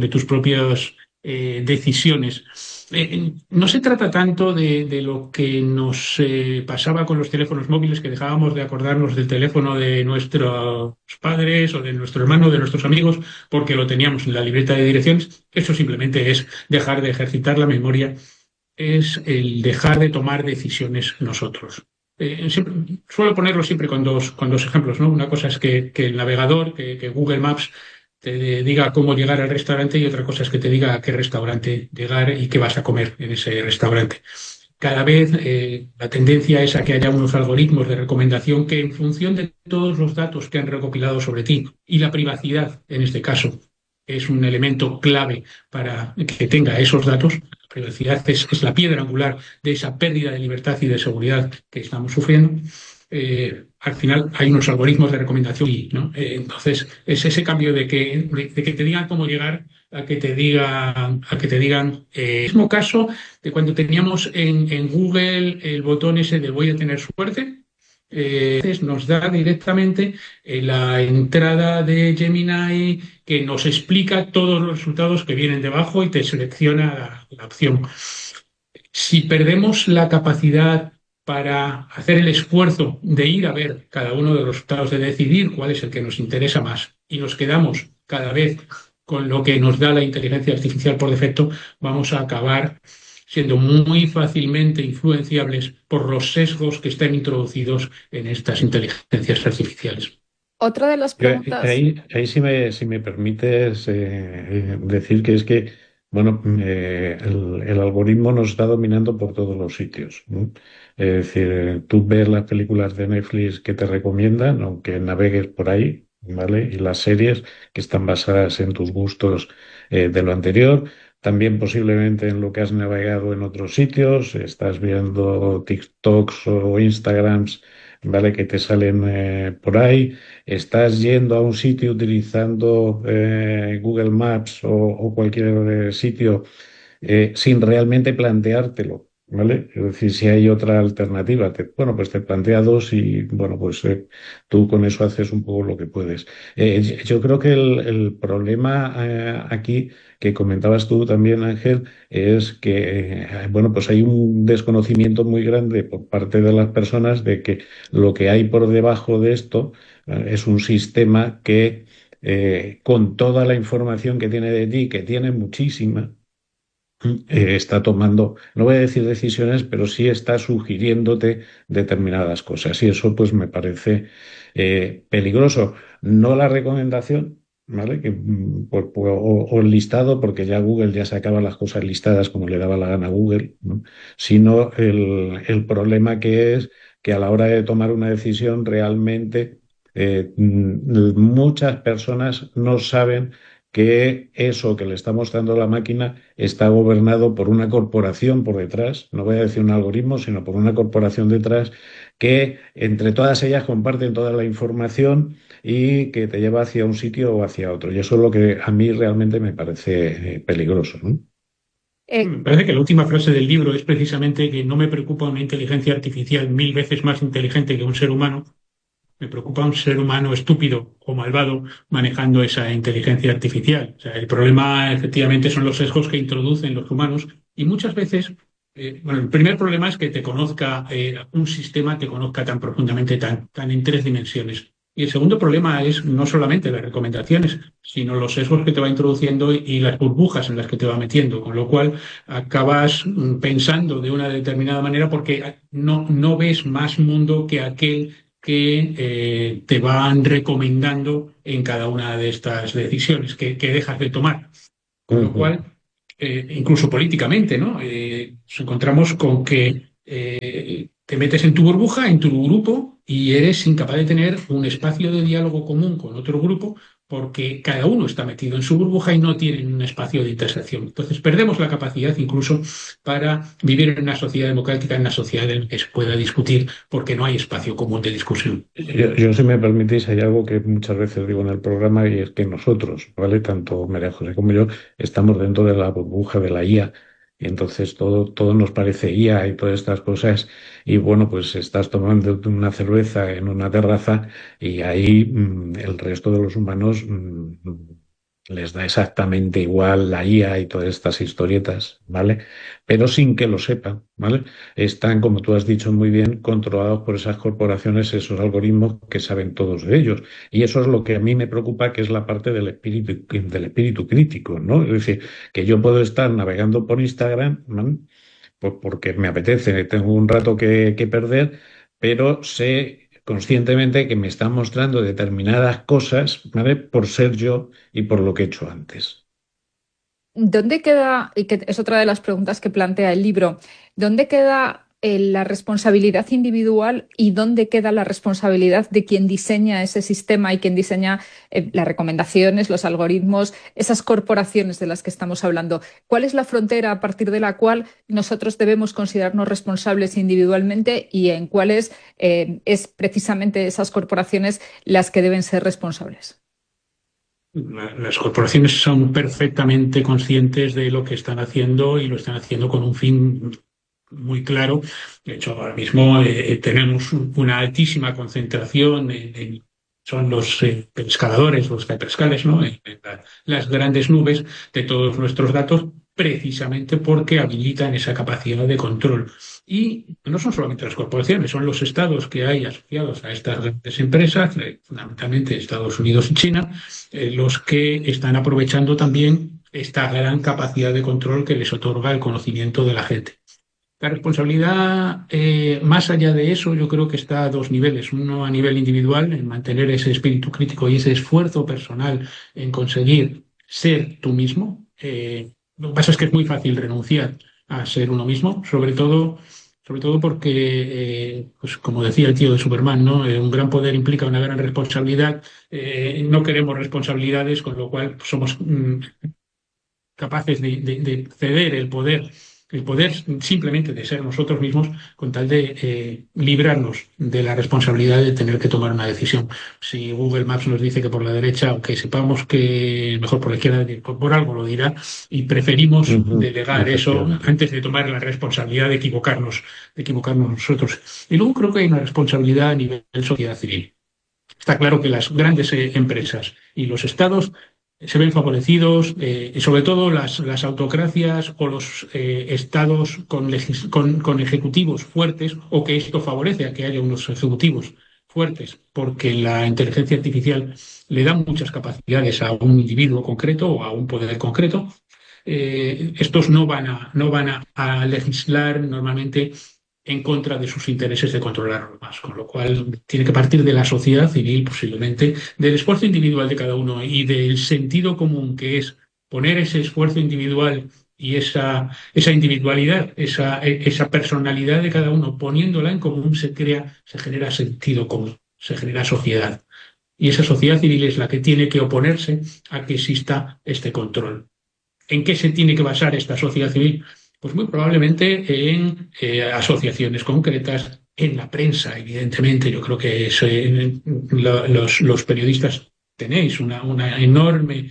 decisiones. No se trata tanto de lo que nos pasaba con los teléfonos móviles, que dejábamos de acordarnos del teléfono de nuestros padres o de nuestro hermano, de nuestros amigos, porque lo teníamos en la libreta de direcciones. Eso simplemente es dejar de ejercitar la memoria, es el dejar de tomar decisiones nosotros. Suelo ponerlo siempre con dos ejemplos, ¿no? Una cosa es que el navegador, que Google Maps te diga cómo llegar al restaurante, y otra cosa es que te diga a qué restaurante llegar y qué vas a comer en ese restaurante. Cada vez la tendencia es a que haya unos algoritmos de recomendación que, en función de todos los datos que han recopilado sobre ti, y la privacidad en este caso es un elemento clave para que tenga esos datos. La privacidad es la piedra angular de esa pérdida de libertad y de seguridad que estamos sufriendo. Al final hay unos algoritmos de recomendación, ¿no? Entonces es ese cambio de que te digan cómo llegar a que te digan el mismo caso de cuando teníamos en Google el botón ese de voy a tener suerte. Nos da directamente la entrada de Gemini, que nos explica todos los resultados que vienen debajo y te selecciona la opción. Si perdemos la capacidad para hacer el esfuerzo de ir a ver cada uno de los resultados, de decidir cuál es el que nos interesa más, y nos quedamos cada vez con lo que nos da la inteligencia artificial por defecto, vamos a acabar siendo muy fácilmente influenciables por los sesgos que están introducidos en estas inteligencias artificiales. Otra de las preguntas... Ahí si me permites decir que es que bueno, el algoritmo nos está dominando por todos los sitios, ¿no? Es decir, tú ves las películas de Netflix que te recomiendan, aunque navegues por ahí, ¿vale? Y las series que están basadas en tus gustos de lo anterior, también posiblemente en lo que has navegado en otros sitios, estás viendo TikToks o Instagrams, ¿vale? Que te salen por ahí, estás yendo a un sitio utilizando Google Maps o cualquier sitio sin realmente planteártelo, ¿vale? Es decir, si hay otra alternativa, pues te plantea dos y, bueno, pues tú con eso haces un poco lo que puedes. Yo creo que el problema aquí que comentabas tú también, Ángel, es que, bueno, pues hay un desconocimiento muy grande por parte de las personas de que lo que hay por debajo de esto es un sistema que, con toda la información que tiene de ti, que tiene muchísima, está tomando, no voy a decir decisiones, pero sí está sugiriéndote determinadas cosas. Y eso pues me parece peligroso. No la recomendación, ¿vale? O el listado, porque ya Google ya sacaba las cosas listadas como le daba la gana a Google, ¿no? Sino el problema que es que a la hora de tomar una decisión realmente muchas personas no saben que eso que le está mostrando la máquina está gobernado por una corporación por detrás, no voy a decir un algoritmo, sino por una corporación detrás, que entre todas ellas comparten toda la información y que te lleva hacia un sitio o hacia otro. Y eso es lo que a mí realmente me parece peligroso, ¿no? Me parece que la última frase del libro es precisamente que no me preocupa una inteligencia artificial 1000 veces más inteligente que un ser humano. Me preocupa un ser humano estúpido o malvado manejando esa inteligencia artificial. O sea, el problema efectivamente son los sesgos que introducen los humanos, y muchas veces Bueno, el primer problema es que te conozca, un sistema te conozca tan profundamente, tan en tres dimensiones. Y el segundo problema es no solamente las recomendaciones, sino los sesgos que te va introduciendo y las burbujas en las que te va metiendo, con lo cual acabas pensando de una determinada manera porque no ves más mundo que aquel que te van recomendando en cada una de estas decisiones que dejas de tomar. Con lo cual, incluso políticamente, ¿no? Nos encontramos con que te metes en tu burbuja, en tu grupo, y eres incapaz de tener un espacio de diálogo común con otro grupo porque cada uno está metido en su burbuja y no tienen un espacio de intersección. Entonces perdemos la capacidad incluso para vivir en una sociedad democrática, en una sociedad en la que se pueda discutir, porque no hay espacio común de discusión. Yo, si me permitís, hay algo que muchas veces digo en el programa y es que nosotros, ¿vale? Tanto María José como yo, estamos dentro de la burbuja de la IA. Y entonces todo nos parece IA y todas estas cosas. Y bueno, pues estás tomando una cerveza en una terraza y ahí el resto de los humanos les da exactamente igual la IA y todas estas historietas, ¿vale? Pero sin que lo sepan, ¿vale? Están, como tú has dicho muy bien, controlados por esas corporaciones, esos algoritmos que saben todos de ellos. Y eso es lo que a mí me preocupa, que es la parte del espíritu crítico, ¿no? Es decir, que yo puedo estar navegando por Instagram, ¿no? Pues porque me apetece, tengo un rato que perder, pero sé conscientemente que me están mostrando determinadas cosas, ¿vale? Por ser yo y por lo que he hecho antes. ¿Dónde queda, y que es otra de las preguntas que plantea el libro, dónde queda la responsabilidad individual y dónde queda la responsabilidad de quien diseña ese sistema y quien diseña las recomendaciones, los algoritmos, esas corporaciones de las que estamos hablando? ¿Cuál es la frontera a partir de la cual nosotros debemos considerarnos responsables individualmente y en cuáles es precisamente esas corporaciones las que deben ser responsables? Las corporaciones son perfectamente conscientes de lo que están haciendo y lo están haciendo con un fin muy claro. De hecho, ahora mismo tenemos una altísima concentración son los pescadores, los hyperscalers, ¿no? En las grandes nubes de todos nuestros datos, precisamente porque habilitan esa capacidad de control. Y no son solamente las corporaciones, son los estados que hay asociados a estas grandes empresas, fundamentalmente Estados Unidos y China, los que están aprovechando también esta gran capacidad de control que les otorga el conocimiento de la gente. La responsabilidad, más allá de eso, yo creo que está a dos niveles. Uno a nivel individual, en mantener ese espíritu crítico y ese esfuerzo personal en conseguir ser tú mismo. Lo que pasa es que es muy fácil renunciar a ser uno mismo, sobre todo porque, pues como decía el tío de Superman, ¿no? Un gran poder implica una gran responsabilidad. No queremos responsabilidades, con lo cual pues, somos capaces de ceder el poder simplemente de ser nosotros mismos con tal de librarnos de la responsabilidad de tener que tomar una decisión. Si Google Maps nos dice que por la derecha, aunque sepamos que mejor por la izquierda, por algo lo dirá, y preferimos delegar eso antes de tomar la responsabilidad de equivocarnos nosotros. Y luego creo que hay una responsabilidad a nivel de sociedad civil. Está claro que las grandes empresas y los estados se ven favorecidos, sobre todo las autocracias o los estados con ejecutivos fuertes, o que esto favorece a que haya unos ejecutivos fuertes, porque la inteligencia artificial le da muchas capacidades a un individuo concreto o a un poder concreto. Estos no van a legislar normalmente en contra de sus intereses de controlar los demás, con lo cual tiene que partir de la sociedad civil, posiblemente, del esfuerzo individual de cada uno y del sentido común, que es poner ese esfuerzo individual y esa individualidad, esa personalidad de cada uno, poniéndola en común, se genera sentido común, se genera sociedad. Y esa sociedad civil es la que tiene que oponerse a que exista este control. ¿En qué se tiene que basar esta sociedad civil? Pues muy probablemente en asociaciones concretas, en la prensa, evidentemente. Yo creo que los periodistas tenéis una enorme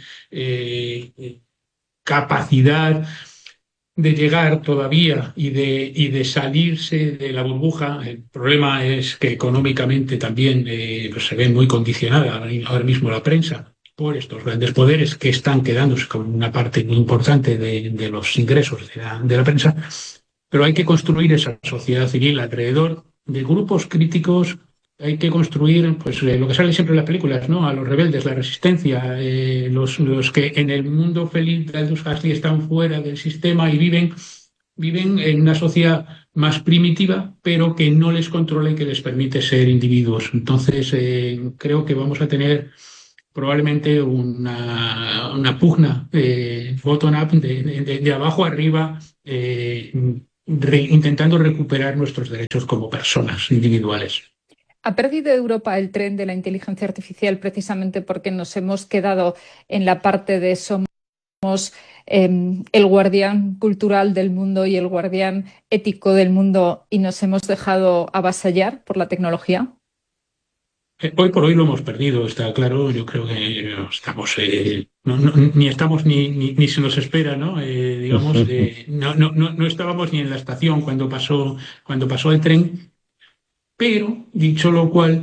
capacidad de llegar todavía y de salirse de la burbuja. El problema es que económicamente también pues se ve muy condicionada ahora mismo la prensa por estos grandes poderes que están quedándose con una parte muy importante de los ingresos de la prensa, pero hay que construir esa sociedad civil alrededor de grupos críticos. Hay que construir, pues, lo que sale siempre en las películas, ¿no? A los rebeldes, la resistencia, los que en el mundo feliz de Aldous Huxley están fuera del sistema y viven en una sociedad más primitiva, pero que no les controla y que les permite ser individuos. Entonces, creo que vamos a tener probablemente una pugna bottom-up, de abajo arriba, intentando recuperar nuestros derechos como personas individuales. ¿Ha perdido Europa el tren de la inteligencia artificial precisamente porque nos hemos quedado en la parte de somos el guardián cultural del mundo y el guardián ético del mundo y nos hemos dejado avasallar por la tecnología? Hoy por hoy lo hemos perdido, está claro. Yo creo que estamos, ni se nos espera, ¿no? Digamos, no estábamos ni en la estación cuando pasó el tren. Pero, dicho lo cual,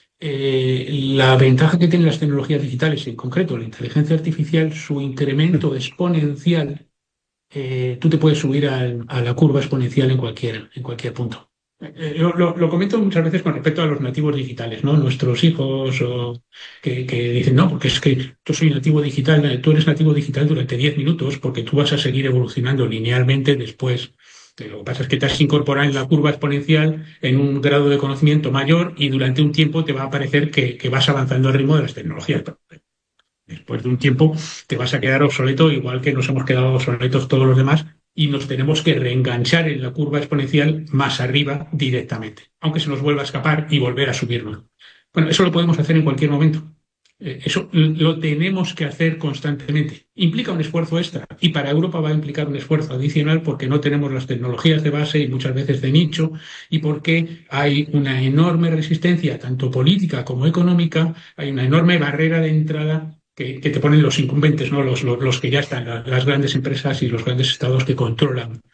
la ventaja que tienen las tecnologías digitales, en concreto la inteligencia artificial, su incremento exponencial, tú te puedes subir a la curva exponencial en cualquier punto. Lo comento muchas veces con respecto a los nativos digitales, ¿no? Nuestros hijos que dicen, no, porque es que yo soy nativo digital, tú eres nativo digital durante 10 minutos porque tú vas a seguir evolucionando linealmente después. Lo que pasa es que te has incorporado en la curva exponencial en un grado de conocimiento mayor y durante un tiempo te va a parecer que vas avanzando al ritmo de las tecnologías. Después de un tiempo te vas a quedar obsoleto, igual que nos hemos quedado obsoletos todos los demás, y nos tenemos que reenganchar en la curva exponencial más arriba directamente, aunque se nos vuelva a escapar y volver a subirnos. Bueno, eso lo podemos hacer en cualquier momento. Eso lo tenemos que hacer constantemente. Implica un esfuerzo extra y para Europa va a implicar un esfuerzo adicional porque no tenemos las tecnologías de base y muchas veces de nicho y porque hay una enorme resistencia, tanto política como económica, hay una enorme barrera de entrada que te ponen los incumbentes, ¿no? Los que ya están, las grandes empresas y los grandes estados que controlan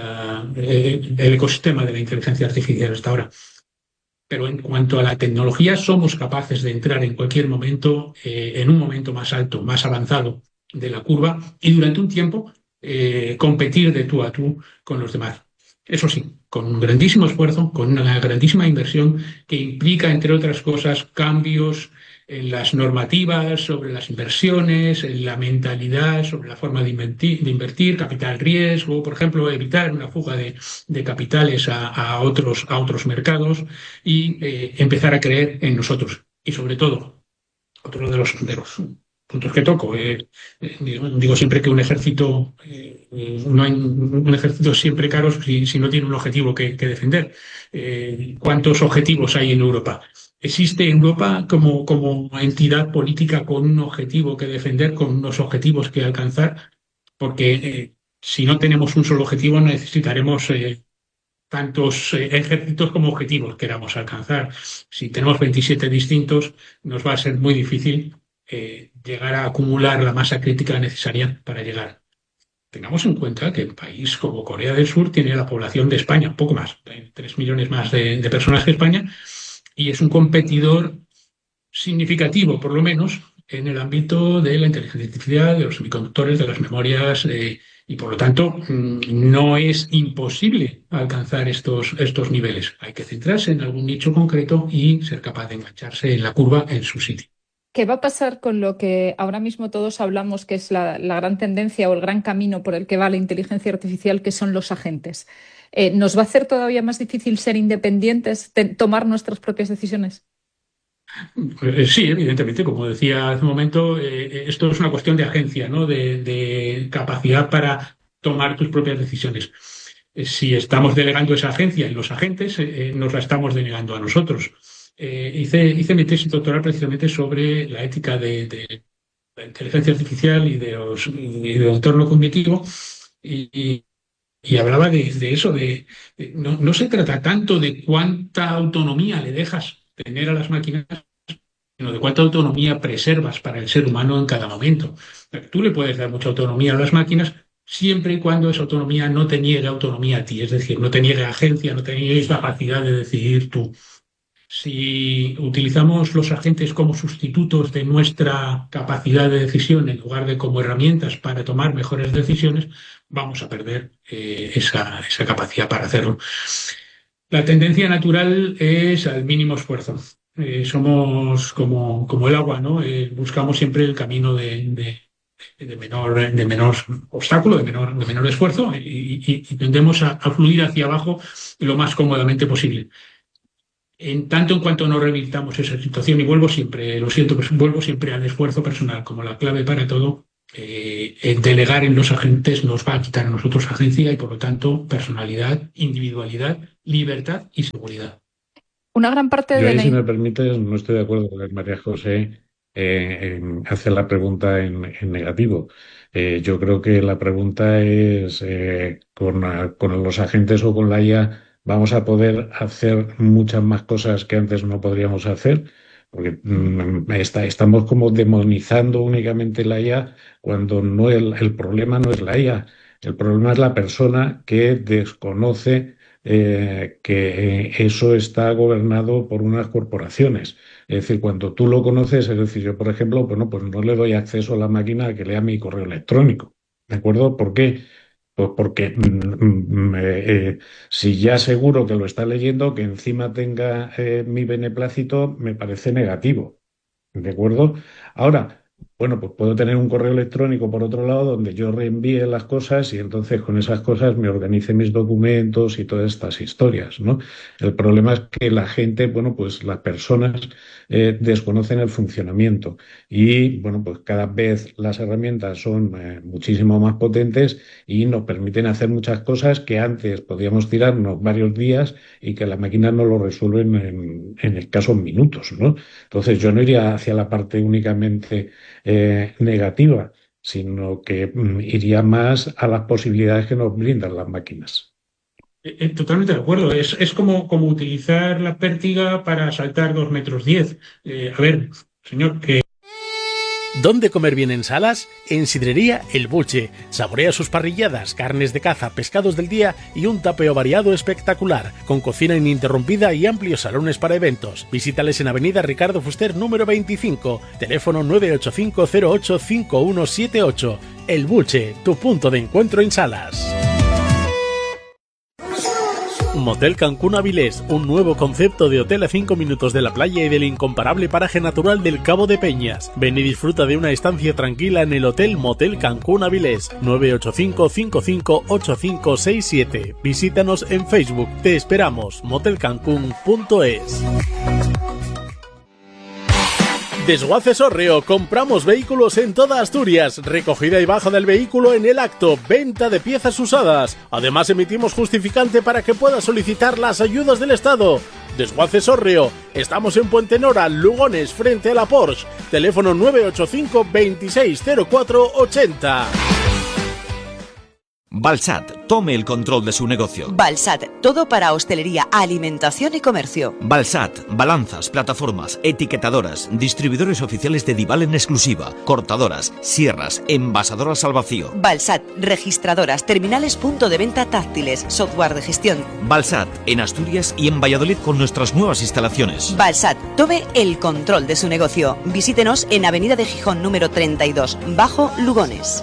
el ecosistema de la inteligencia artificial hasta ahora. Pero en cuanto a la tecnología, somos capaces de entrar en cualquier momento, en un momento más alto, más avanzado de la curva y durante un tiempo competir de tú a tú con los demás. Eso sí, con un grandísimo esfuerzo, con una grandísima inversión que implica, entre otras cosas, cambios en las normativas sobre las inversiones, en la mentalidad sobre la forma de invertir, capital riesgo, por ejemplo, evitar una fuga de capitales a otros mercados y empezar a creer en nosotros. Y sobre todo, otro de los puntos que toco, digo siempre que un ejército, no hay un ejército siempre caro si no tiene un objetivo que defender. ¿Cuántos objetivos hay en Europa? ¿Existe Europa como entidad política con un objetivo que defender, con unos objetivos que alcanzar? Porque si no tenemos un solo objetivo necesitaremos tantos ejércitos como objetivos queramos alcanzar. Si tenemos 27 distintos, nos va a ser muy difícil llegar a acumular la masa crítica necesaria para llegar. Tengamos en cuenta que un país como Corea del Sur tiene la población de España, un poco más, 3 millones más de personas que España, y es un competidor significativo, por lo menos, en el ámbito de la inteligencia artificial, de los semiconductores, de las memorias, y por lo tanto no es imposible alcanzar estos niveles. Hay que centrarse en algún nicho concreto y ser capaz de engancharse en la curva en su sitio. ¿Qué va a pasar con lo que ahora mismo todos hablamos que es la gran tendencia o el gran camino por el que va la inteligencia artificial, que son los agentes? ¿Nos va a hacer todavía más difícil ser independientes, tomar nuestras propias decisiones? Sí, evidentemente, como decía hace un momento, esto es una cuestión de agencia, ¿no? De capacidad para tomar tus propias decisiones. Si estamos delegando esa agencia en los agentes, nos la estamos denegando a nosotros. Hice mi tesis doctoral precisamente sobre la ética de la inteligencia artificial y del entorno cognitivo y hablaba de eso, no se trata tanto de cuánta autonomía le dejas tener a las máquinas, sino de cuánta autonomía preservas para el ser humano en cada momento. Tú le puedes dar mucha autonomía a las máquinas siempre y cuando esa autonomía no te niegue autonomía a ti, es decir, no te niegue agencia, no te niegue capacidad de decidir tú. Si utilizamos los agentes como sustitutos de nuestra capacidad de decisión en lugar de como herramientas para tomar mejores decisiones, vamos a perder esa capacidad para hacerlo. La tendencia natural es al mínimo esfuerzo. Somos como el agua, ¿no? Buscamos siempre el camino de menor obstáculo, de menor esfuerzo y tendemos a fluir hacia abajo lo más cómodamente posible. En tanto en cuanto no revirtamos esa situación, y vuelvo siempre al esfuerzo personal como la clave para todo, delegar en los agentes nos va a quitar a nosotros agencia y por lo tanto personalidad, individualidad, libertad y seguridad. Una gran parte Yo de ahí, la... si me permites, no estoy de acuerdo con María José en hacer la pregunta en negativo. Yo creo que la pregunta es con los agentes o con la IA vamos a poder hacer muchas más cosas que antes no podríamos hacer, porque estamos como demonizando únicamente la IA cuando no el problema no es la IA, el problema es la persona que desconoce que eso está gobernado por unas corporaciones. Es decir, cuando tú lo conoces, es decir, yo, por ejemplo, pues no le doy acceso a la máquina a que lea mi correo electrónico. ¿De acuerdo? ¿Por qué? Pues porque si ya seguro que lo está leyendo, que encima tenga mi beneplácito, me parece negativo. ¿De acuerdo? Ahora, bueno, pues puedo tener un correo electrónico por otro lado donde yo reenvíe las cosas y entonces con esas cosas me organice mis documentos y todas estas historias, ¿no? El problema es que la gente, bueno, pues las personas desconocen el funcionamiento y, bueno, pues cada vez las herramientas son muchísimo más potentes y nos permiten hacer muchas cosas que antes podíamos tirarnos varios días y que las máquinas no lo resuelven en escasos minutos, ¿no? Entonces yo no iría hacia la parte únicamente negativa, sino que iría más a las posibilidades que nos brindan las máquinas. Totalmente de acuerdo. Es como utilizar la pértiga para saltar 2,10 metros. A ver, señor, que... ¿Dónde comer bien en Salas? En Sidrería El Bulche. Saborea sus parrilladas, carnes de caza, pescados del día y un tapeo variado espectacular, con cocina ininterrumpida y amplios salones para eventos. Visítales en Avenida Ricardo Fuster número 25, teléfono 985085178. El Bulche, tu punto de encuentro en Salas. Motel Cancún Avilés, un nuevo concepto de hotel a 5 minutos de la playa y del incomparable paraje natural del Cabo de Peñas. Ven y disfruta de una estancia tranquila en el Hotel Motel Cancún Avilés, 985558567. Visítanos en Facebook. Te esperamos. motelcancún.es. Desguaces Hórreo, compramos vehículos en toda Asturias, recogida y baja del vehículo en el acto, venta de piezas usadas. Además emitimos justificante para que puedas solicitar las ayudas del Estado. Desguaces Hórreo, estamos en Puente Nora, Lugones, frente a la Porsche, teléfono 985 260480. Balsat, tome el control de su negocio. Balsat, todo para hostelería, alimentación y comercio. Balsat, balanzas, plataformas, etiquetadoras, distribuidores oficiales de Dival en exclusiva, cortadoras, sierras, envasadoras al vacío. Balsat, registradoras, terminales punto de venta táctiles, software de gestión. Balsat, en Asturias y en Valladolid con nuestras nuevas instalaciones. Balsat, tome el control de su negocio. Visítenos en Avenida de Gijón número 32, Bajo Lugones.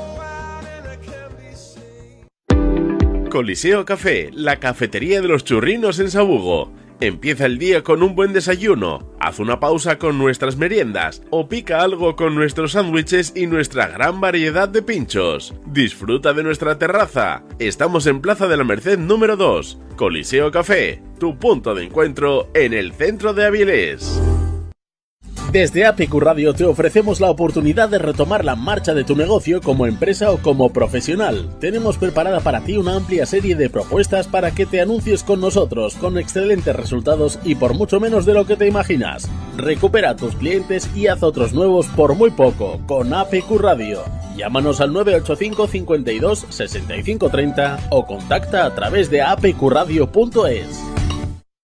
Coliseo Café, la cafetería de los churrinos en Sabugo. Empieza el día con un buen desayuno, haz una pausa con nuestras meriendas o pica algo con nuestros sándwiches y nuestra gran variedad de pinchos. Disfruta de nuestra terraza. Estamos en Plaza de la Merced número 2. Coliseo Café, tu punto de encuentro en el centro de Avilés. Desde APQ Radio te ofrecemos la oportunidad de retomar la marcha de tu negocio como empresa o como profesional. Tenemos preparada para ti una amplia serie de propuestas para que te anuncies con nosotros, con excelentes resultados y por mucho menos de lo que te imaginas. Recupera a tus clientes y haz otros nuevos por muy poco con APQ Radio. Llámanos al 985 52 65 30 o contacta a través de apqradio.es.